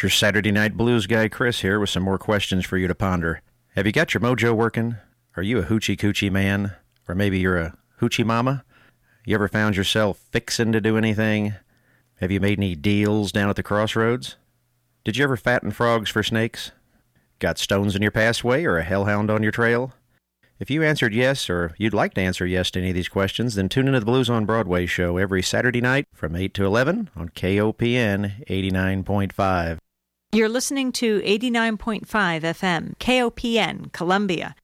It's your Saturday Night Blues guy, Chris, here with some more questions for you to ponder. Have you got your mojo working? Are you a hoochie coochie man? Or maybe you're a hoochie mama? You ever found yourself fixing to do anything? Have you made any deals down at the crossroads? Did you ever fatten frogs for snakes? Got stones in your pathway or a hellhound on your trail? If you answered yes, or you'd like to answer yes to any of these questions, then tune into the Blues on Broadway show every Saturday night from 8 to 11 on KOPN 89.5. You're listening to 89.5 FM, KOPN, Columbia.